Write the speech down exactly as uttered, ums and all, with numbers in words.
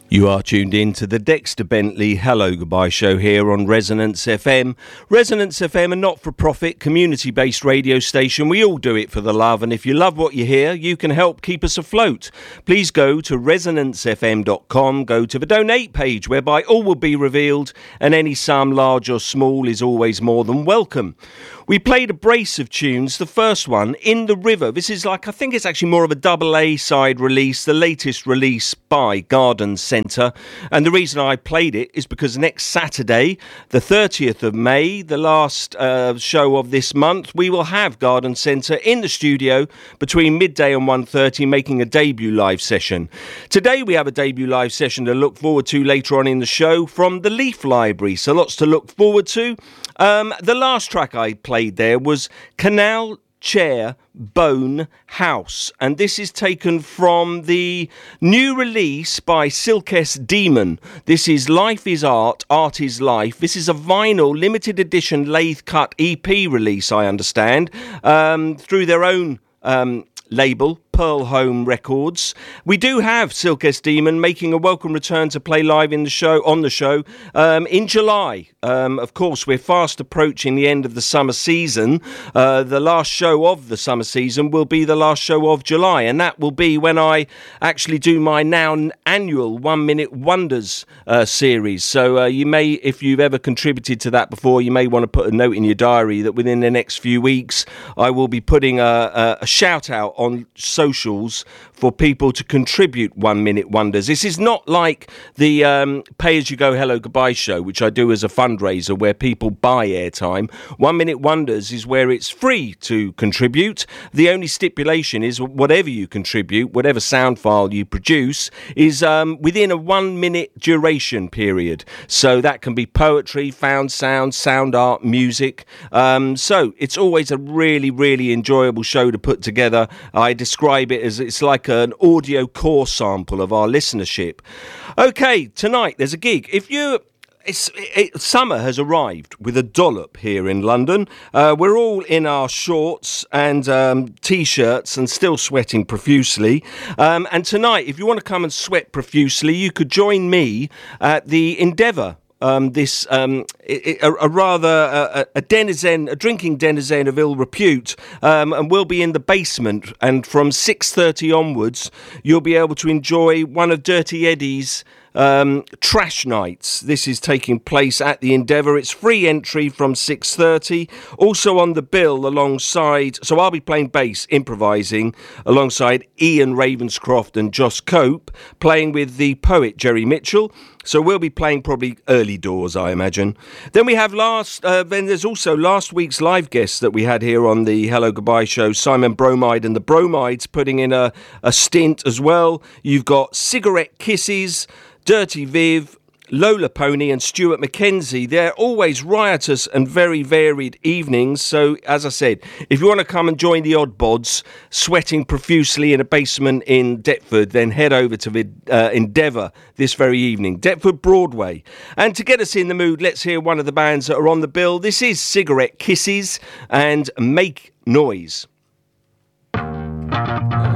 You are tuned in to the Dexter Bentley Hello Goodbye show here on Resonance F M. Resonance F M, a not-for-profit, community-based radio station. We all do it for the love, and if you love what you hear, you can help keep us afloat. Please go to resonance f m dot com, go to the donate page, whereby all will be revealed, and any sum, large or small, is always more than welcome. We played a brace of tunes. The first one, In the River. This is like, I think it's actually more of a double A side release, the latest release by Garden Centre. And the reason I played it is because next Saturday, the thirtieth of May, the last uh, show of this month, we will have Garden Centre in the studio between midday and one thirty, making a debut live session. Today we have a debut live session to look forward to later on in the show from the Leaf Library. So lots to look forward to. Um, the last track I played there was Canal Chair Bone House, and this is taken from the new release by Silkess Demon. This is Life is Art, Art is Life. This is a vinyl limited edition lathe cut E P release, I understand, um, through their own um, label, Pearl Home Records. We do have Silkess Demon making a welcome return to play live in the show on the show um, in July. Um, of course, we're fast approaching the end of the summer season. Uh, the last show of the summer season will be the last show of July, and that will be when I actually do my now annual One Minute Wonders uh, series. So uh, you may, if you've ever contributed to that before, you may want to put a note in your diary that within the next few weeks I will be putting a, a, a shout out on social socials for people to contribute One Minute Wonders. This is not like the um, Pay As You Go Hello Goodbye show, which I do as a fundraiser where people buy airtime. One Minute Wonders is where it's free to contribute. The only stipulation is whatever you contribute, whatever sound file you produce, is um, within a one minute duration period. So that can be poetry, found sound, sound art, music. Um, so it's always a really, really enjoyable show to put together. I describe it as it's like an audio core sample of our listenership. Okay, tonight there's a gig. If you It's, it, summer has arrived with a dollop here in London. Uh, we're all in our shorts and um, T-shirts and still sweating profusely. Um, and tonight, if you want to come and sweat profusely, you could join me at the Endeavour. Um, this um, a, a rather a, a denizen, a drinking denizen of ill repute, um, and we'll be in the basement. And from six thirty onwards, you'll be able to enjoy one of Dirty Eddie's Um, trash nights. This is taking place at the Endeavour. It's free entry from six thirty. Also on the bill alongside, so I'll be playing bass, improvising, alongside Ian Ravenscroft and Joss Cope, playing with the poet Jerry Mitchell. So we'll be playing probably early doors, I imagine. Then we have last, uh, then there's also last week's live guests that we had here on the Hello Goodbye show, Simon Bromide and the Bromides, putting in a, a stint as well. You've got Cigarette Kisses, Dirty Viv, Lola Pony and Stuart Mackenzie. They're always riotous and very varied evenings. So, as I said, if you want to come and join the Odd Bods, sweating profusely in a basement in Deptford, then head over to the uh, Endeavour this very evening, Deptford Broadway. And to get us in the mood, let's hear one of the bands that are on the bill. This is Cigarette Kisses and Make Noise.